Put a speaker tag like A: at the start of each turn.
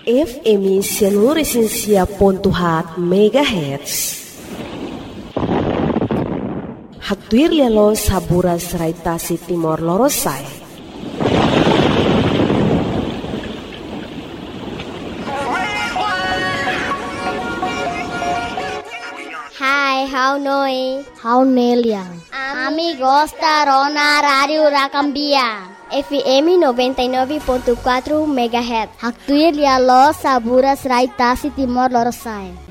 A: FM 100.4 MHz. Hatuir lialo saburas raitasi Timor Lorosai.
B: Hai, how noi?
C: How neliang?
B: Amigos da Rona Radio Rakambia. FM 99.4 MHz.
C: Hatuir lialo saburas raitasi Timor Lorosai.